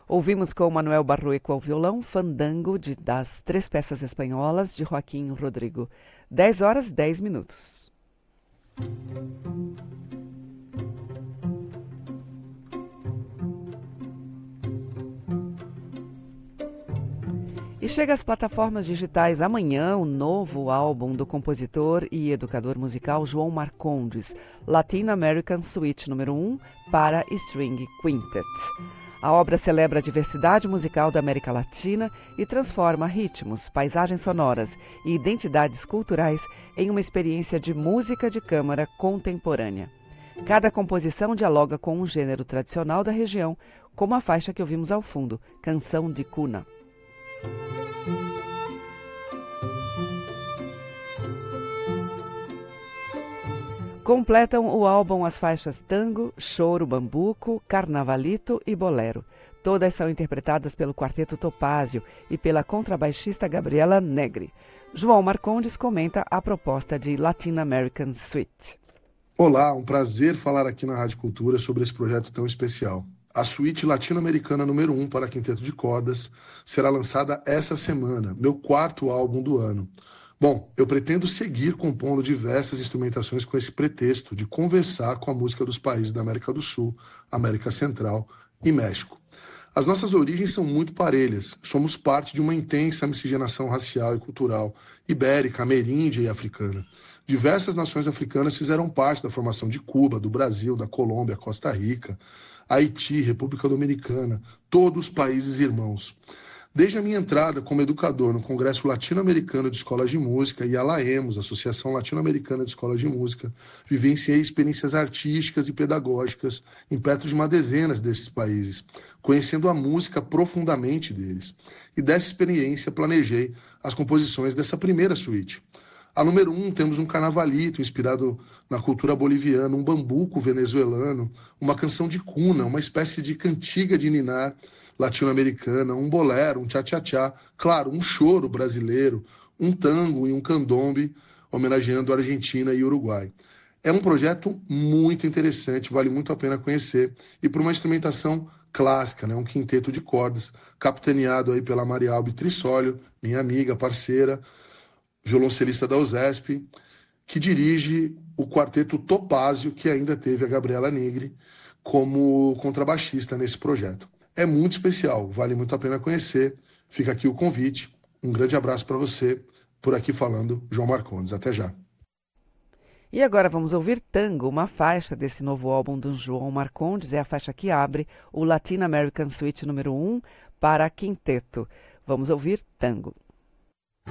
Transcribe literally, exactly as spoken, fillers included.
Ouvimos com Manuel Barrueco ao violão, Fandango de, das Três Peças Espanholas, de Joaquim Rodrigo. dez horas, dez minutos. E chega às plataformas digitais amanhã o novo álbum do compositor e educador musical João Marcondes, Latin American Suite número um para String Quintet. A obra celebra a diversidade musical da América Latina e transforma ritmos, paisagens sonoras e identidades culturais em uma experiência de música de câmara contemporânea. Cada composição dialoga com um gênero tradicional da região, como a faixa que ouvimos ao fundo, Canção de Cuna. Completam o álbum as faixas Tango, Choro Bambuco, Carnavalito e Bolero. Todas são interpretadas pelo Quarteto Topázio e pela contrabaixista Gabriela Negri. João Marcondes comenta a proposta de Latin American Suite. Olá, um prazer falar aqui na Rádio Cultura sobre esse projeto tão especial. A suíte latino-americana número um para quinteto de cordas será lançada essa semana, meu quarto álbum do ano. Bom, eu pretendo seguir compondo diversas instrumentações com esse pretexto de conversar com a música dos países da América do Sul, América Central e México. As nossas origens são muito parelhas. Somos parte de uma intensa miscigenação racial e cultural, ibérica, ameríndia e africana. Diversas nações africanas fizeram parte da formação de Cuba, do Brasil, da Colômbia, Costa Rica, Haiti, República Dominicana, todos países irmãos. Desde a minha entrada como educador no Congresso Latino-Americano de Escolas de Música e a LAEMUS, Associação Latino-Americana de Escolas de Música, vivenciei experiências artísticas e pedagógicas em perto de uma dezena desses países, conhecendo a música profundamente deles. E dessa experiência planejei as composições dessa primeira suíte. A número um, temos um carnavalito inspirado na cultura boliviana, um bambuco venezuelano, uma canção de cuna, uma espécie de cantiga de ninar latino-americana, um bolero, um tchá-tchá-tchá, claro, um choro brasileiro, um tango e um candombe, homenageando a Argentina e Uruguai. É um projeto muito interessante, vale muito a pena conhecer, e por uma instrumentação clássica, né? Um quinteto de cordas, capitaneado aí pela Marialbe Trissólio, minha amiga, parceira, violoncelista da USESP, que dirige o quarteto Topázio, que ainda teve a Gabriela Negri como contrabaixista nesse projeto. É muito especial, vale muito a pena conhecer. Fica aqui o convite. Um grande abraço para você. Por aqui falando, João Marcondes. Até já. E agora vamos ouvir Tango, uma faixa desse novo álbum do João Marcondes. É a faixa que abre o Latin American Suite número um para quinteto. Vamos ouvir Tango.